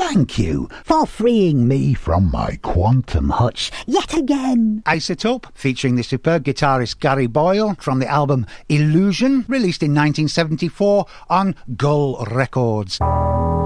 thank you for freeing me from my quantum hutch yet again. Isotope, featuring the superb guitarist Gary Boyle from the album Illusion, released in 1974 on Gull Records.